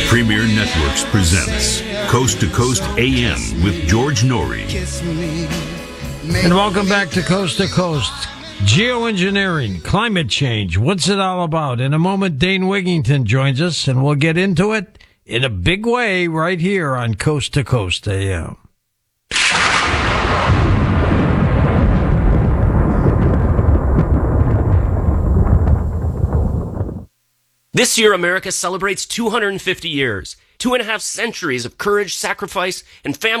Premier Networks presents Coast to Coast AM with George Norrie. And welcome back to Coast. Geoengineering, climate change, what's it all about? In a moment, Dane Wigington joins us, and we'll get into it in a big way right here on Coast to Coast AM. This year, America celebrates 250 years, 2.5 centuries of courage, sacrifice, and family